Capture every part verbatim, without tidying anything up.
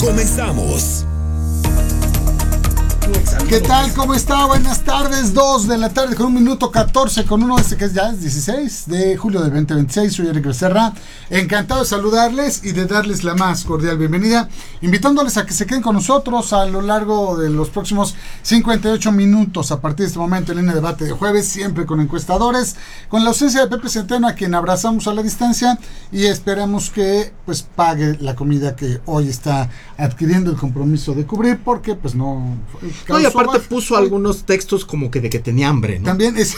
Comenzamos. ¿Qué tal? ¿Cómo está? Buenas tardes, dos de la tarde con un minuto catorce, con uno este que es ya es dieciséis de julio del veinte veintiséis. Soy Eric Becerra, encantado de saludarles y de darles la más cordial bienvenida, invitándoles a que se queden con nosotros a lo largo de los próximos cincuenta y ocho minutos a partir de este momento en línea de debate de jueves, siempre con encuestadores, con la ausencia de Pepe Centeno, a quien abrazamos a la distancia y esperamos que pues pague la comida que hoy está adquiriendo el compromiso de cubrir, porque pues no... No, y aparte puso algunos textos como que de que tenía hambre, ¿no? También es...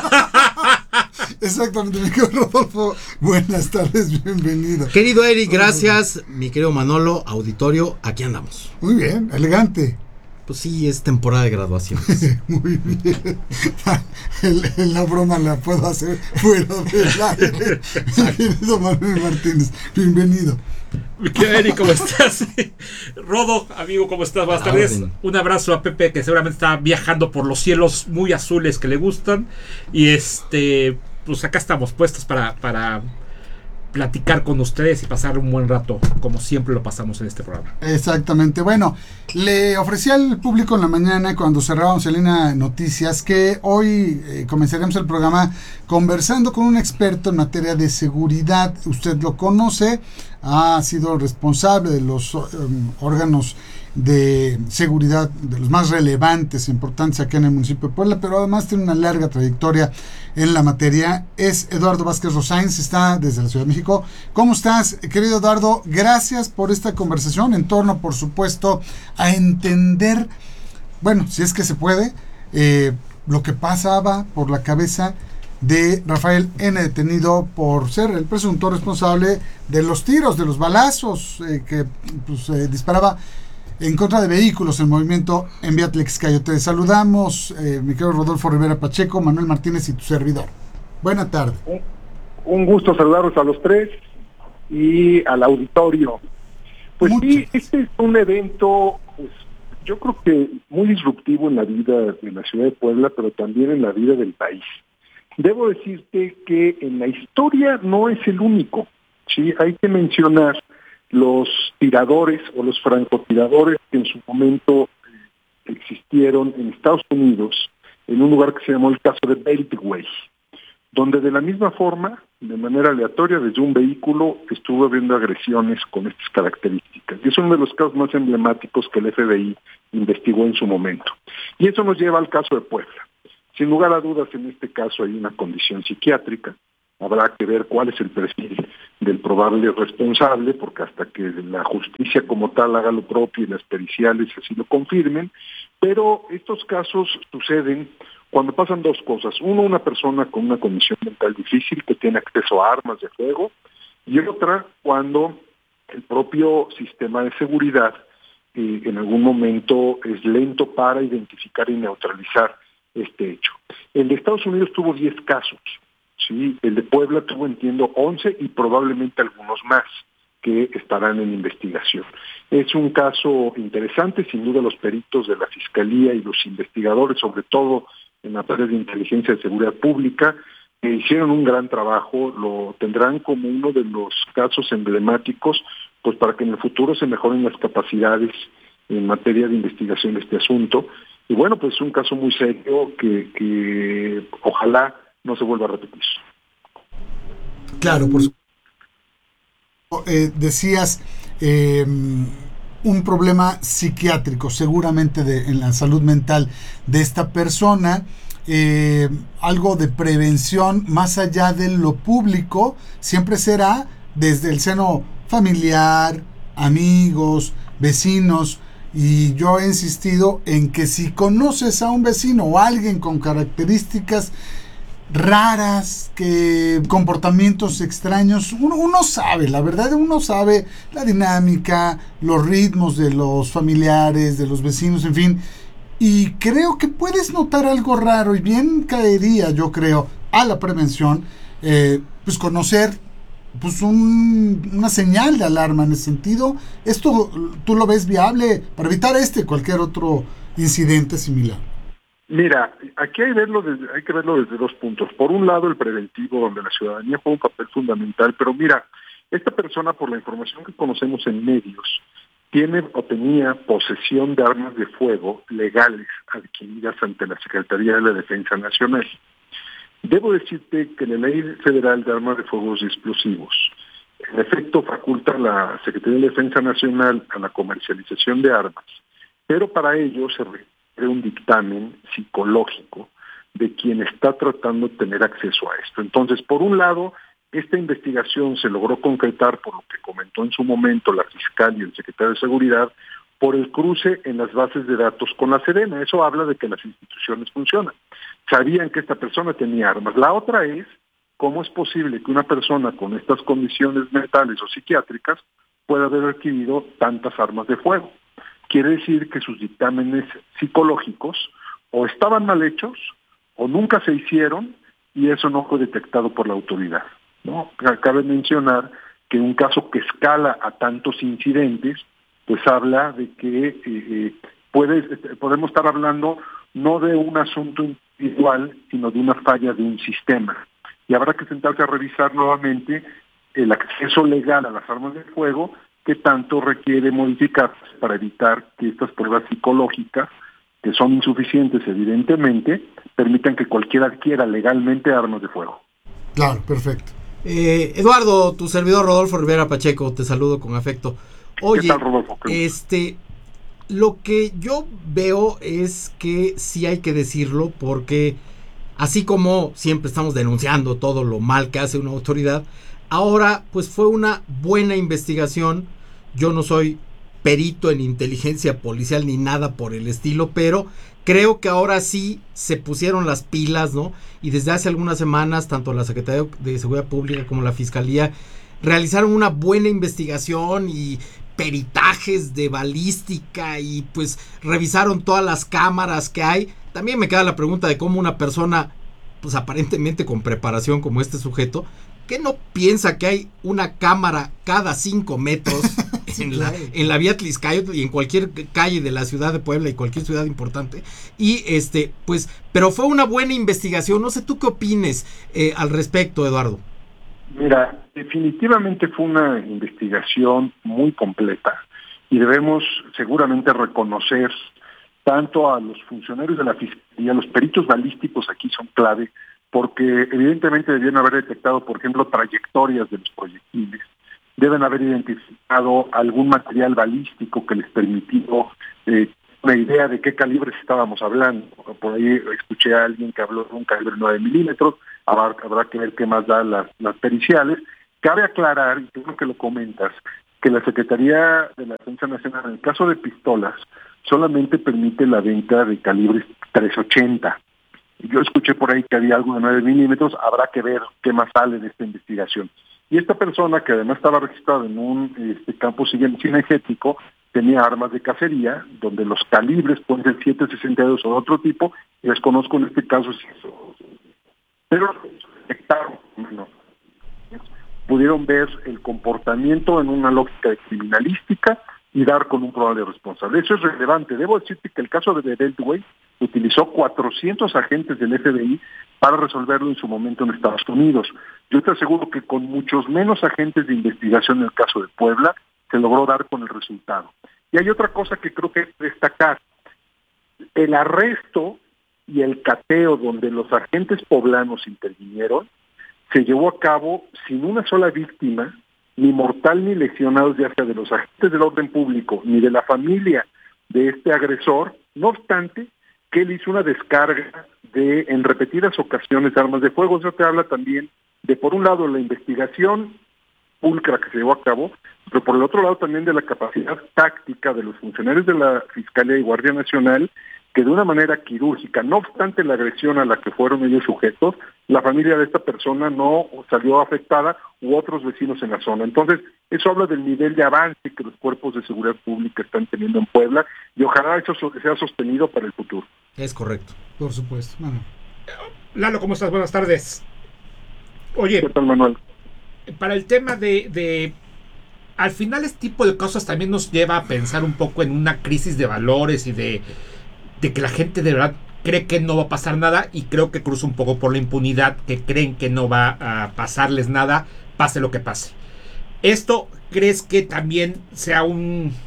Exactamente, mi querido Rodolfo. Buenas tardes, bienvenido. Querido Eric, gracias. Mi querido Manolo, auditorio, aquí andamos. Muy bien, elegante. Pues sí, es temporada de graduación. Muy bien. El, el, la broma la puedo hacer fuera del aire. Mi querido Manuel Martínez, bienvenido. Mi querido Eric, ¿cómo estás? Rodo, amigo, ¿cómo estás? Buenas tardes. Un abrazo a Pepe, que seguramente está viajando por los cielos muy azules que le gustan. Y este, pues acá estamos puestos para, para platicar con ustedes y pasar un buen rato, como siempre lo pasamos en este programa. Exactamente. Bueno, le ofrecí al público en la mañana, cuando cerrábamos en línea noticias, que hoy eh, comenzaremos el programa conversando con un experto en materia de seguridad. Usted lo conoce, ha sido responsable de los um, órganos de seguridad, de los más relevantes e importantes acá en el municipio de Puebla, pero además tiene una larga trayectoria en la materia. Es Eduardo Vázquez Rosáinz, está desde la Ciudad de México. ¿Cómo estás, querido Eduardo? Gracias por esta conversación en torno, por supuesto, a entender, bueno, si es que se puede, eh, lo que pasaba por la cabeza de Rafael N., detenido por ser el presunto responsable de los tiros, de los balazos eh, que pues, eh, disparaba en contra de vehículos en movimiento en Vía Tlaxcala. Te saludamos, eh, mi querido Rodolfo Rivera Pacheco, Manuel Martínez y tu servidor. Buena tarde. Un, un gusto saludarlos a los tres y al auditorio. Pues Muchas. sí, este es un evento, pues yo creo que muy disruptivo en la vida de la ciudad de Puebla, pero también en la vida del país. Debo decirte que en la historia no es el único, ¿sí? Hay que mencionar los tiradores o los francotiradores que en su momento existieron en Estados Unidos, en un lugar que se llamó el caso de Beltway, donde de la misma forma, de manera aleatoria, desde un vehículo estuvo habiendo agresiones con estas características. Y es uno de los casos más emblemáticos que el F B I investigó en su momento. Y eso nos lleva al caso de Puebla. Sin lugar a dudas, en este caso hay una condición psiquiátrica. Habrá que ver cuál es el perfil del probable responsable, porque hasta que la justicia como tal haga lo propio y las periciales así lo confirmen. Pero estos casos suceden cuando pasan dos cosas. Uno, una persona con una condición mental difícil que tiene acceso a armas de fuego, y otra, cuando el propio sistema de seguridad eh, en algún momento es lento para identificar y neutralizar este hecho. El de Estados Unidos tuvo diez casos. Sí, el de Puebla tuvo, entiendo, once y probablemente algunos más que estarán en investigación. Es un caso interesante, sin duda los peritos de la Fiscalía y los investigadores, sobre todo en materia de inteligencia de seguridad pública, que hicieron un gran trabajo, lo tendrán como uno de los casos emblemáticos, pues para que en el futuro se mejoren las capacidades en materia de investigación de este asunto. Y bueno, pues es un caso muy serio que, que ojalá no se vuelva a repetir. Claro, por supuesto. Eh, decías eh, un problema psiquiátrico, seguramente de, en la salud mental de esta persona, eh, algo de prevención más allá de lo público, siempre será desde el seno familiar, amigos, vecinos. Y yo he insistido en que si conoces a un vecino o a alguien con características raras, que comportamientos extraños, uno, uno sabe, la verdad, uno sabe la dinámica, los ritmos de los familiares, de los vecinos, en fin, y creo que puedes notar algo raro, y bien caería, yo creo, a la prevención, eh, pues conocer pues un, una señal de alarma en ese sentido. ¿Esto tú lo ves viable para evitar este cualquier otro incidente similar? Mira, aquí hay, verlo desde, hay que verlo desde dos puntos. Por un lado, el preventivo, donde la ciudadanía juega un papel fundamental, pero mira, esta persona, por la información que conocemos en medios, tiene o tenía posesión de armas de fuego legales adquiridas ante la Secretaría de la Defensa Nacional. Debo decirte que la Ley Federal de Armas de Fuego y Explosivos, en efecto, faculta a la Secretaría de Defensa Nacional a la comercialización de armas, pero para ello se requiere un dictamen psicológico de quien está tratando de tener acceso a esto. Entonces, por un lado, esta investigación se logró concretar, por lo que comentó en su momento la fiscal y el secretario de Seguridad, por el cruce en las bases de datos con la Sedena. Eso habla de que las instituciones funcionan. Sabían que esta persona tenía armas. La otra es, ¿cómo es posible que una persona con estas condiciones mentales o psiquiátricas pueda haber adquirido tantas armas de fuego? Quiere decir que sus dictámenes psicológicos o estaban mal hechos o nunca se hicieron y eso no fue detectado por la autoridad, ¿no? Cabe mencionar que un caso que escala a tantos incidentes, pues habla de que eh, puede, podemos estar hablando no de un asunto individual, sino de una falla de un sistema. Y habrá que sentarse a revisar nuevamente el acceso legal a las armas de fuego, que tanto requiere modificarse para evitar que estas pruebas psicológicas, que son insuficientes evidentemente, permitan que cualquiera adquiera legalmente armas de fuego. Claro, perfecto. Eh, Eduardo, tu servidor Rodolfo Rivera Pacheco, te saludo con afecto. Oye, ¿Qué tal, Rodolfo? este, lo que yo veo es que sí hay que decirlo, porque así como siempre estamos denunciando todo lo mal que hace una autoridad, ahora pues fue una buena investigación. Yo no soy perito en inteligencia policial ni nada por el estilo, pero creo que ahora sí se pusieron las pilas, ¿no? Y desde hace algunas semanas, tanto la Secretaría de Seguridad Pública como la Fiscalía realizaron una buena investigación y peritajes de balística y pues revisaron todas las cámaras que hay. También me queda la pregunta de cómo una persona, pues aparentemente con preparación como este sujeto, ¿qué no piensa que hay una cámara cada cinco metros sí, en, claro. la, en la vía Tliscayotl y en cualquier calle de la ciudad de Puebla y cualquier ciudad importante? Y este, pues, pero fue una buena investigación. No sé tú qué opines eh, al respecto, Eduardo. Mira, definitivamente fue una investigación muy completa y debemos seguramente reconocer tanto a los funcionarios de la Fiscalía, los peritos balísticos aquí son clave, porque evidentemente debían haber detectado, por ejemplo, trayectorias de los proyectiles, deben haber identificado algún material balístico que les permitió eh, una idea de qué calibres estábamos hablando. Por ahí escuché a alguien que habló de un calibre nueve milímetros, habrá, habrá que ver qué más da las, las periciales. Cabe aclarar, y creo que lo comentas, que la Secretaría de la Defensa Nacional, en el caso de pistolas, solamente permite la venta de calibres trescientos ochenta. Yo escuché por ahí que había algo de nueve milímetros, habrá que ver qué más sale de esta investigación. Y esta persona, que además estaba registrada en un este, campo cinegético, tenía armas de cacería, donde los calibres pueden ser siete sesenta y dos o de otro tipo, y desconozco en este caso si eso. Pero detectaron, no, pudieron ver el comportamiento en una lógica de criminalística y dar con un probable responsable. Eso es relevante. Debo decirte que el caso de Beltway utilizó cuatrocientos agentes del F B I para resolverlo en su momento en Estados Unidos. Yo te aseguro que con muchos menos agentes de investigación en el caso de Puebla, se logró dar con el resultado. Y hay otra cosa que creo que hay que destacar. El arresto y el cateo donde los agentes poblanos intervinieron se llevó a cabo sin una sola víctima, ni mortal ni lesionados, ya sea de los agentes del orden público ni de la familia de este agresor, no obstante que él hizo una descarga de, en repetidas ocasiones, armas de fuego. Eso te habla también de, por un lado, la investigación pulcra que se llevó a cabo, pero por el otro lado también de la capacidad táctica de los funcionarios de la Fiscalía y Guardia Nacional, que de una manera quirúrgica, no obstante la agresión a la que fueron ellos sujetos, la familia de esta persona no salió afectada u otros vecinos en la zona. Entonces, eso habla del nivel de avance que los cuerpos de seguridad pública están teniendo en Puebla y ojalá eso sea sostenido para el futuro. Es correcto. Por supuesto. Bueno. Lalo, ¿cómo estás? Buenas tardes. Oye, ¿Qué tal, Manuel? Para el tema de, de... Al final este tipo de cosas también nos lleva a pensar un poco en una crisis de valores y de, de que la gente de verdad cree que no va a pasar nada, y creo que cruza un poco por la impunidad, que creen que no va a pasarles nada, pase lo que pase. ¿Esto crees que también sea un,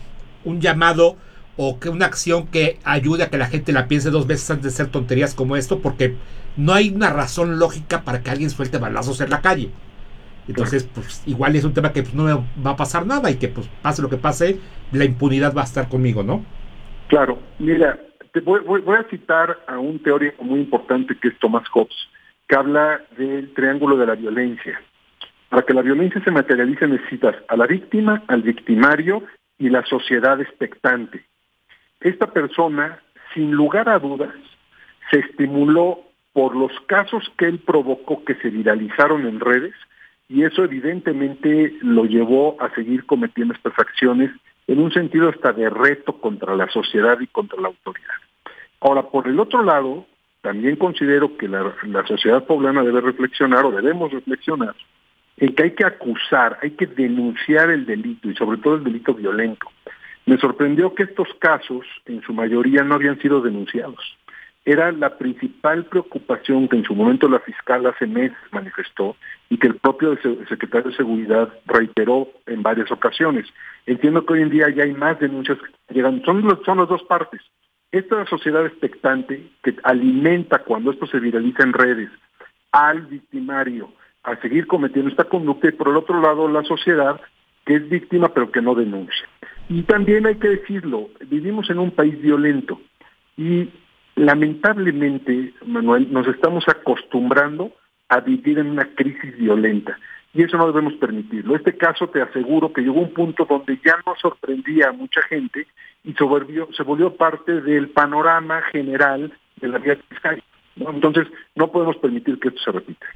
un llamado o que una acción que ayude a que la gente la piense dos veces antes de hacer tonterías como esto, porque no hay una razón lógica para que alguien suelte balazos en la calle. Entonces, pues igual es un tema que pues, no va a pasar nada y que pues pase lo que pase, la impunidad va a estar conmigo, ¿no? Claro, mira, te voy, voy, voy a citar a un teórico muy importante que es Thomas Hobbes, que habla del triángulo de la violencia. Para que la violencia se materialice necesitas a la víctima, al victimario y la sociedad expectante. Esta persona, sin lugar a dudas, se estimuló por los casos que él provocó que se viralizaron en redes, y eso evidentemente lo llevó a seguir cometiendo estas acciones en un sentido hasta de reto contra la sociedad y contra la autoridad. Ahora, por el otro lado, también considero que la, la sociedad poblana debe reflexionar, o debemos reflexionar, en que hay que acusar, hay que denunciar el delito, y sobre todo el delito violento. Me sorprendió que estos casos, en su mayoría, no habían sido denunciados. Era la principal preocupación que en su momento la fiscal hace meses manifestó y que el propio secretario de Seguridad reiteró en varias ocasiones. Entiendo que hoy en día ya hay más denuncias que llegan. Son, son las dos partes. Esta sociedad expectante que alimenta cuando esto se viraliza en redes al victimario a seguir cometiendo esta conducta, y por el otro lado la sociedad que es víctima pero que no denuncia. Y también hay que decirlo, vivimos en un país violento y lamentablemente, Manuel, nos estamos acostumbrando a vivir en una crisis violenta y eso no debemos permitirlo. Este caso te aseguro que llegó a un punto donde ya no sorprendía a mucha gente y se volvió, se volvió parte del panorama general de la vida fiscal, ¿no? Entonces no podemos permitir que esto se repita.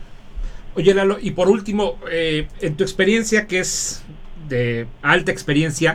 Oye, Lalo, y por último, eh, en tu experiencia, que es de alta experiencia,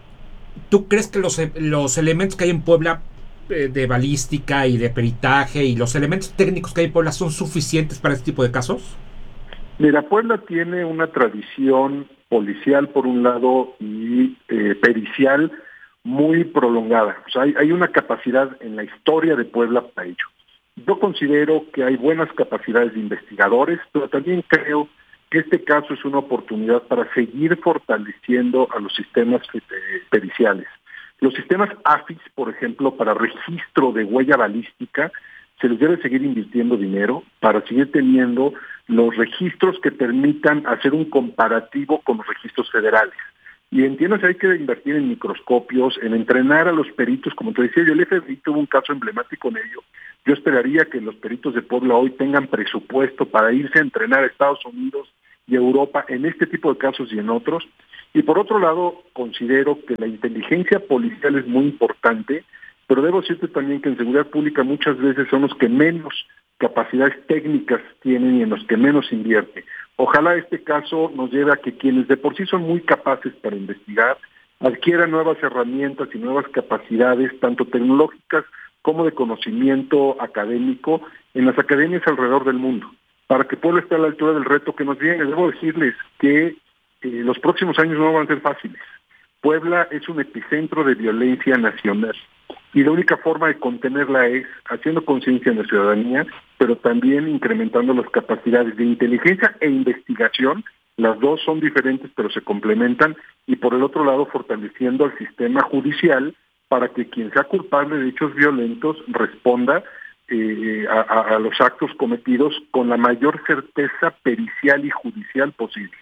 ¿tú crees que los, los elementos que hay en Puebla eh, de balística y de peritaje y los elementos técnicos que hay en Puebla son suficientes para este tipo de casos? Mira, Puebla tiene una tradición policial por un lado y eh, pericial muy prolongada. O sea, hay, hay una capacidad en la historia de Puebla para ello. Yo considero que hay buenas capacidades de investigadores, pero también creo que este caso es una oportunidad para seguir fortaleciendo a los sistemas eh, periciales. Los sistemas A F I S, por ejemplo, para registro de huella balística, se les debe seguir invirtiendo dinero para seguir teniendo los registros que permitan hacer un comparativo con los registros federales. Y entiendo que hay que invertir en microscopios, en entrenar a los peritos, como te decía yo, el F B I tuvo un caso emblemático en ello. Yo esperaría que los peritos de Puebla hoy tengan presupuesto para irse a entrenar a Estados Unidos y Europa en este tipo de casos y en otros. Y por otro lado, considero que la inteligencia policial es muy importante, pero debo decirte también que en seguridad pública muchas veces son los que menos capacidades técnicas tienen y en los que menos invierte. Ojalá este caso nos lleve a que quienes de por sí son muy capaces para investigar adquieran nuevas herramientas y nuevas capacidades, tanto tecnológicas como de conocimiento académico, en las academias alrededor del mundo, para que Puebla esté a la altura del reto que nos viene. Debo decirles que eh, los próximos años no van a ser fáciles. Puebla es un epicentro de violencia nacional y la única forma de contenerla es haciendo conciencia en la ciudadanía, pero también incrementando las capacidades de inteligencia e investigación. Las dos son diferentes pero se complementan, y por el otro lado fortaleciendo al sistema judicial para que quien sea culpable de hechos violentos responda eh, a, a los actos cometidos con la mayor certeza pericial y judicial posible.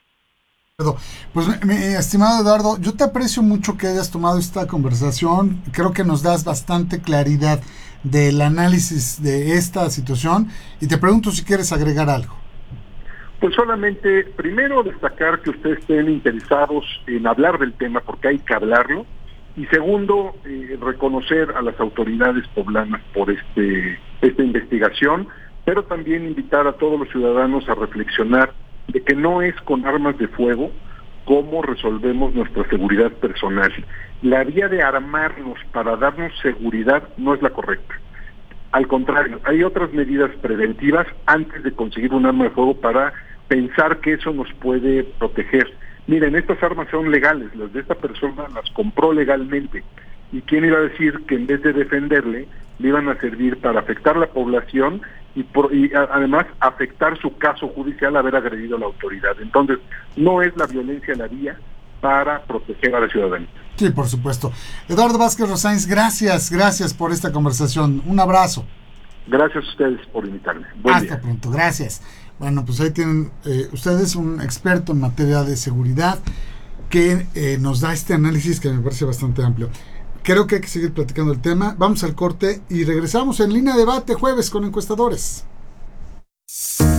Pues mi estimado Eduardo, yo te aprecio mucho que hayas tomado esta conversación. Creo que nos das bastante claridad del análisis de esta situación y te pregunto si quieres agregar algo. Pues solamente, primero destacar que ustedes estén interesados en hablar del tema porque hay que hablarlo, y segundo, eh, reconocer a las autoridades poblanas por este esta investigación, pero también invitar a todos los ciudadanos a reflexionar de que no es con armas de fuego cómo resolvemos nuestra seguridad personal. La vía de armarnos para darnos seguridad no es la correcta. Al contrario, hay otras medidas preventivas antes de conseguir un arma de fuego para pensar que eso nos puede proteger. Miren, estas armas son legales, las de esta persona las compró legalmente. ¿Y quién iba a decir que en vez de defenderle, le iban a servir para afectar a la población y, por, y a, además afectar su caso judicial haber agredido a la autoridad? Entonces, no es la violencia la vía, para proteger a la ciudadanía. Sí, por supuesto. Eduardo Vázquez Rosáins, gracias, gracias por esta conversación. Un abrazo. Gracias a ustedes por invitarme. Buen Hasta día. pronto, gracias. Bueno, pues ahí tienen eh, ustedes un experto en materia de seguridad que eh, nos da este análisis que me parece bastante amplio. Creo que hay que seguir platicando el tema. Vamos al corte y regresamos en Línea de Debate jueves con encuestadores.